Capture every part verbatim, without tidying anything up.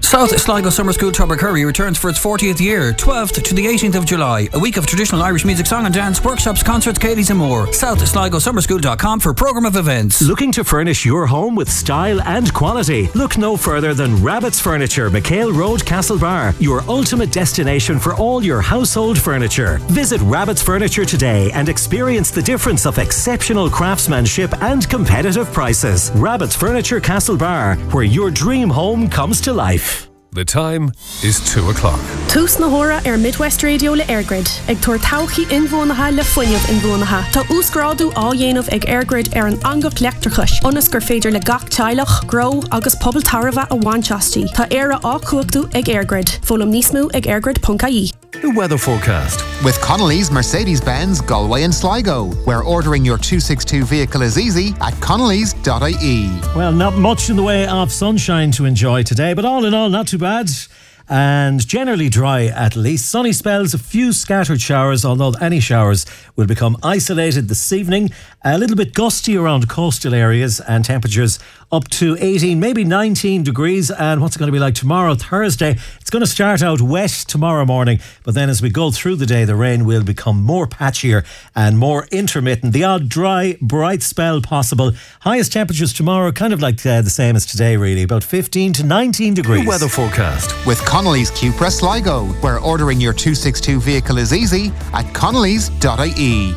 South Sligo Summer School Tubbercurry returns for its fortieth year, twelfth to the eighteenth of July. A week of traditional Irish music, song and dance, workshops, concerts, Katie's and more. south sligo summer school dot com for programme of events. Looking to furnish your home with style and quality? Look no further than Rabbit's Furniture, McHale Road, Castlebar, your ultimate destination for all your household furniture. Visit Rabbit's Furniture today and experience the difference of exceptional craftsmanship and competitive prices. Rabbit's Furniture, Castlebar, where your dream home comes to life. The time is two o'clock. Tús na hora ar Midwest Radio le Airgrid. Ag tuair tauchaí inmhónacha le foiineamh inmhónacha. Tá úscrádu á dhéanamh ag Airgrid ar an angach leachtrachais. Onas gur féidir le gach teilech, grow agus pobl tarva a bhainteastí. Tá éire á cuachtaú ag Airgrid. Fólam níos mó ag airgrid dot I E. The weather forecast. With Connolly's Mercedes-Benz Galway and Sligo, where ordering your two sixty-two vehicle is easy at connellys dot I E. Well, not much in the way of sunshine to enjoy today, but all in all, not too bad. And generally dry at least. Sunny spells, a few scattered showers, although any showers will become isolated this evening. A little bit gusty around coastal areas and temperatures up to eighteen, maybe nineteen degrees. And what's it going to be like tomorrow, Thursday? It's going to start out wet tomorrow morning, but then as we go through the day, the rain will become more patchier and more intermittent. The odd dry, bright spell possible. Highest temperatures tomorrow, kind of like uh, the same as today, really, about fifteen to nineteen degrees. The weather forecast. With Connolly's Cupra Sligo, where ordering your two sixty-two vehicle is easy at connellys dot I E.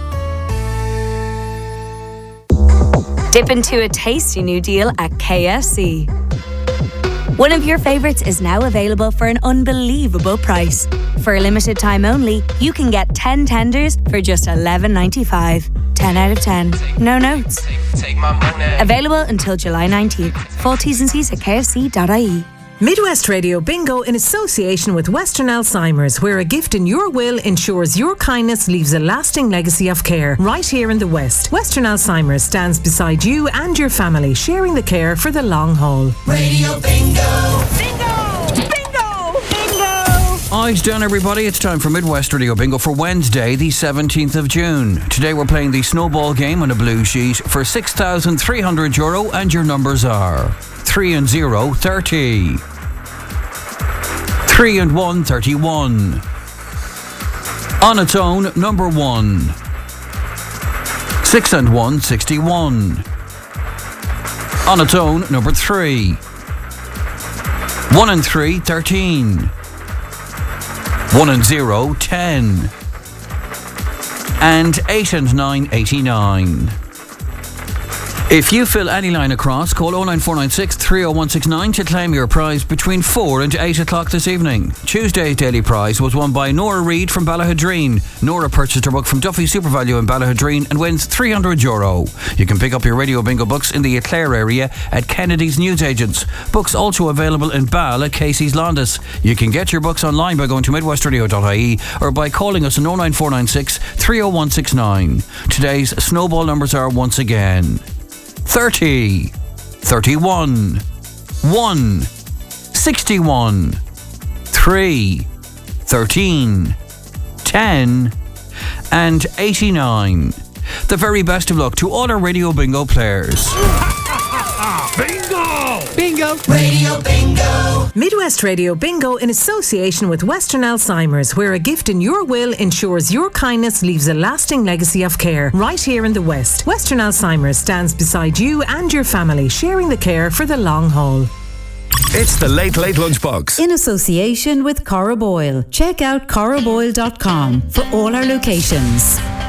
Dip into a tasty new deal at K F C. One of your favourites is now available for an unbelievable price. For a limited time only, you can get ten tenders for just eleven ninety-five. ten out of ten. No notes. Take my money. Available until July nineteenth. Full T's and C's at K F C dot I E. Midwest Radio Bingo in association with Western Alzheimer's, where a gift in your will ensures your kindness leaves a lasting legacy of care right here in the West. Western Alzheimer's stands beside you and your family, sharing the care for the long haul. Radio Bingo. Bingo! Bingo! Bingo! Eyes down, everybody. It's time for Midwest Radio Bingo for Wednesday, the seventeenth of June. Today we're playing the snowball game on a blue sheet for six thousand three hundred euro, and your numbers are three and zero, thirty. three and one, thirty-one. On its own, number one. six and one, sixty-one. On its own, number three. one and three, thirteen. one and zero, ten. And eight and nine, eighty-nine. If you fill any line across, call oh nine four nine six, three oh one six nine to claim your prize between four and eight o'clock this evening. Tuesday's daily prize was won by Nora Reid from Ballahadreen. Nora purchased her book from Duffy Supervalue in Ballahadreen and wins three hundred euro. You can pick up your Radio Bingo books in the Eclair area at Kennedy's Newsagents. Books also available in Ball at Casey's Londis. You can get your books online by going to midwest radio dot I E or by calling us on oh nine four nine six, three oh one six nine. Today's snowball numbers are once again thirty, thirty-one, one, sixty-one, three, thirteen, ten, and eighty-nine. The very best of luck to all our Radio Bingo players. Bingo! Bingo! Radio Bingo. Midwest Radio Bingo in association with Western Alzheimer's, where a gift in your will ensures your kindness leaves a lasting legacy of care right here in the West. Western Alzheimer's stands beside you and your family, sharing the care for the long haul. It's the Late Late Lunchbox. In association with Cora Boyle. Check out cora boyle dot com for all our locations.